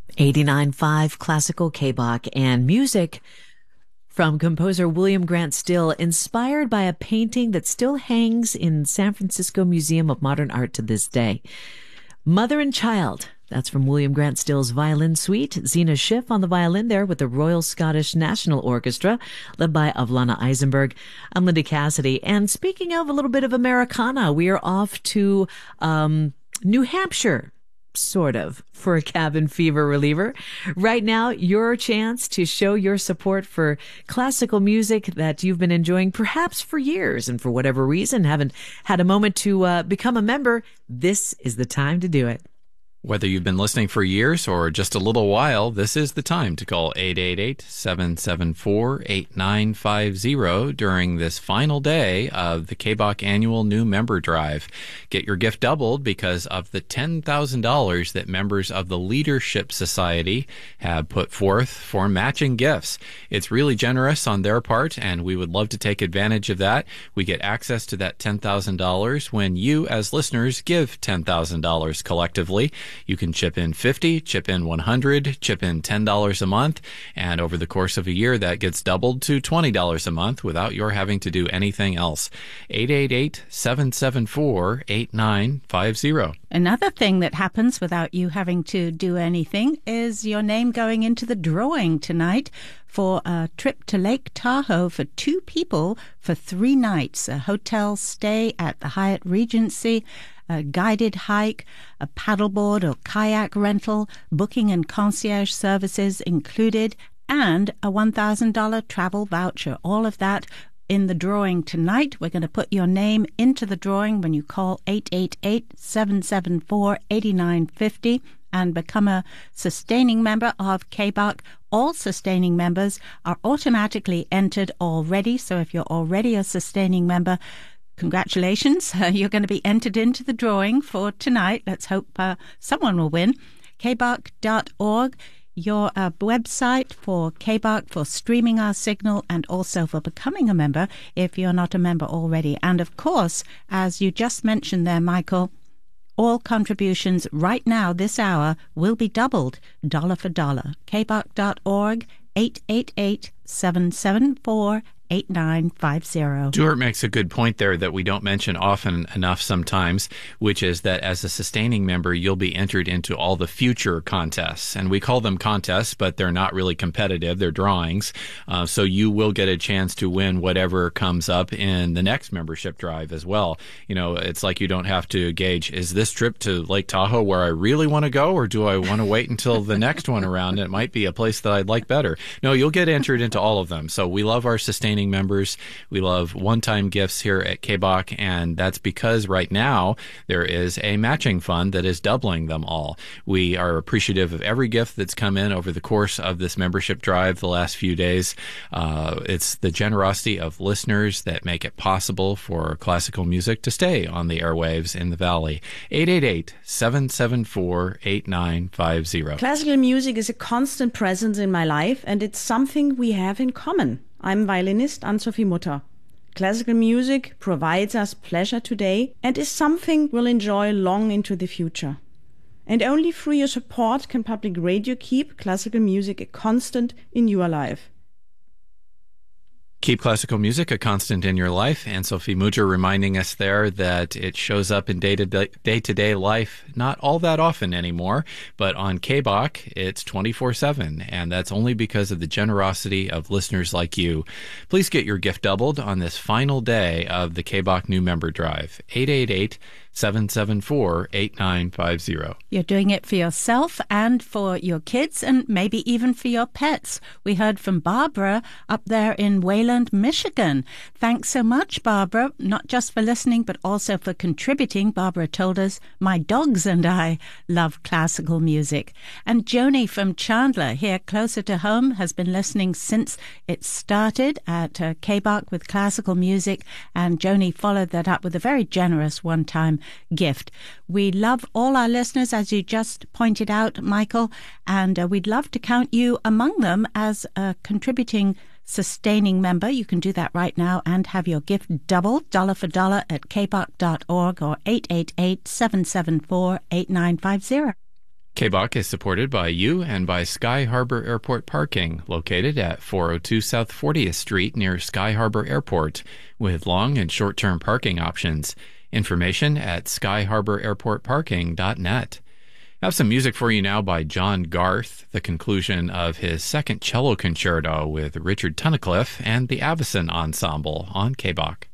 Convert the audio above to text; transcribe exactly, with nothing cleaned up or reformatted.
eighty-nine point five Classical K-Bach and music from composer William Grant Still, inspired by a painting that still hangs in San Francisco Museum of Modern Art to this day. Mother and Child. That's from William Grant Still's Violin Suite. Zena Schiff on the violin there with the Royal Scottish National Orchestra, led by Avlana Eisenberg. I'm Linda Cassidy. And speaking of a little bit of Americana, we are off to um, New Hampshire, sort of, for a cabin fever reliever. Right now, your chance to show your support for classical music that you've been enjoying perhaps for years and for whatever reason haven't had a moment to uh, become a member. This is the time to do it. Whether you've been listening for years or just a little while, this is the time to call eight eight eight, seven seven four, eight nine five zero during this final day of the K-Bach Annual New Member Drive. Get your gift doubled because of the ten thousand dollars that members of the Leadership Society have put forth for matching gifts. It's really generous on their part, and we would love to take advantage of that. We get access to that ten thousand dollars when you, as listeners, give ten thousand dollars collectively. You can chip in fifty, chip in one hundred, chip in ten dollars a month, and over the course of a year, that gets doubled to twenty dollars a month without your having to do anything else. eight eight eight, seven seven four, eight nine five zero. Another thing that happens without you having to do anything is your name going into the drawing tonight for a trip to Lake Tahoe for two people for three nights, a hotel stay at the Hyatt Regency, a guided hike, a paddleboard or kayak rental, booking and concierge services included, and a one thousand dollars travel voucher. All of that in the drawing tonight. We're going to put your name into the drawing when you call eight eight eight, seven seven four, eight nine five zero and become a sustaining member of K-Bach. All sustaining members are automatically entered already, so if you're already a sustaining member, congratulations. Uh, you're going to be entered into the drawing for tonight. Let's hope uh, someone will win. K Bach dot org, your uh, website for K-Bach, for streaming our signal, and also for becoming a member if you're not a member already. And of course, as you just mentioned there, Michael, all contributions right now, this hour, will be doubled, dollar for dollar. K Bach dot org, eight eight eight, seven seven four, eight nine five zero. Stuart makes a good point there that we don't mention often enough sometimes, which is that as a sustaining member, you'll be entered into all the future contests. And we call them contests, but they're not really competitive. They're drawings. Uh, so you will get a chance to win whatever comes up in the next membership drive as well. You know, it's like you don't have to gauge, is this trip to Lake Tahoe where I really want to go, or do I want to wait until the next one around? It might be a place that I'd like better. No, you'll get entered into all of them. So we love our sustaining members. We love one-time gifts here at K-Bach, and that's because right now there is a matching fund that is doubling them all. We are appreciative of every gift that's come in over the course of this membership drive the last few days. Uh, it's the generosity of listeners that make it possible for classical music to stay on the airwaves in the Valley. eight eight eight, seven seven four, eight nine five zero. Classical music is a constant presence in my life, and it's something we have in common. I'm violinist Ann-Sophie Mutter. Classical music provides us pleasure today and is something we'll enjoy long into the future. And only through your support can public radio keep classical music a constant in your life. Keep classical music a constant in your life. Ann-Sophie Mutter reminding us there that it shows up in day-to-day, day-to-day life not all that often anymore, but on K-Bach, it's twenty-four seven, and that's only because of the generosity of listeners like you. Please get your gift doubled on this final day of the K-Bach New Member Drive. eight eight eight, seven seven four, eight nine five zero. You're doing it for yourself and for your kids and maybe even for your pets. We heard from Barbara up there in Wayland, Michigan. Thanks so much, Barbara, not just for listening, but also for contributing. Barbara told us, my dogs and I love classical music. And Joni from Chandler, here closer to home, has been listening since it started at uh, K-Bach with classical music. And Joni followed that up with a very generous one-time gift. We love all our listeners, as you just pointed out, Michael, and uh, we'd love to count you among them as a contributing sustaining member. You can do that right now and have your gift doubled, dollar for dollar, at K Bach dot org or eight eight eight, seven seven four, eight nine five zero. K B O C is supported by you and by Sky Harbor Airport Parking, located at four oh two South fortieth Street near Sky Harbor Airport, with long and short-term parking options. Information at sky harbor airport parking dot net. I have some music for you now by John Garth, the conclusion of his second cello concerto with Richard Tunnicliffe and the Avison Ensemble on K B O C.